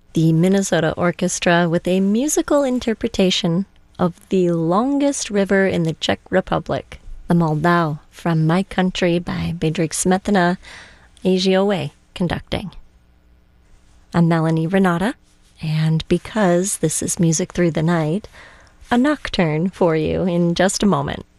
The Minnesota Orchestra with a musical interpretation of The Longest River in the Czech Republic, the Moldau from My Country by Bedřich Smetana, AGOA conducting. I'm Melanie Renata, and because this is Music Through the Night, a nocturne for you in just a moment.